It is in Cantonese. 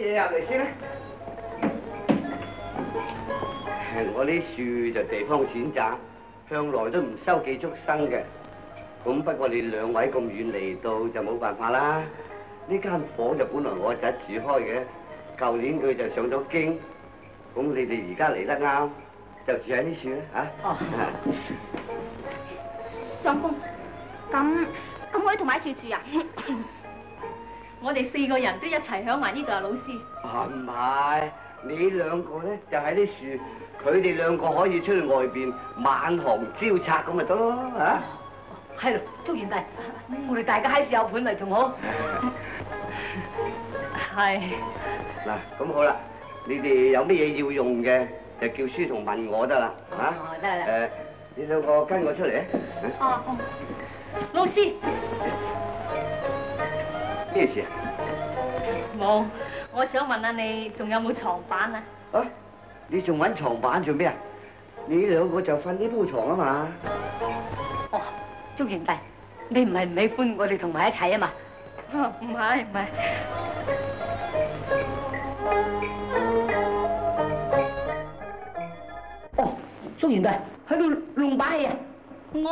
嘢入嚟先啦。我啲樹就地方淺窄，向來都唔收寄宿生嘅。咁不過你兩位咁遠嚟到就冇辦法啦。呢間房就本來我仔住開嘅，舊年佢就上咗京。咁你哋而家嚟得啱，就住喺呢處啦嚇。哦。 相公，咁我哋同埋一處住啊？我哋4個人都一齊響埋呢度啊，老師。 唔係，你兩個咧就喺啲樹，佢哋兩個可以出去外邊晚航招賊咁咪得咯嚇。 係咯，祝賢弟，我哋大家喺樹有伴咪仲好。係。 嗱，咁好啦，你哋有乜嘢要用嘅，就叫書童問我得啦嚇。 哦，得啦。 你兩個跟我出嚟啊！ 哦，老師。 咩事啊？ 冇，我想問下你仲有冇床板啊？ 啊！你仲揾床板做咩啊？你兩個就瞓呢鋪床啊嘛。 哦，祝賢弟，你唔係唔喜歡我哋同埋一齊啊嘛？ 唔係。 哦，祝賢弟喺度弄把戲啊！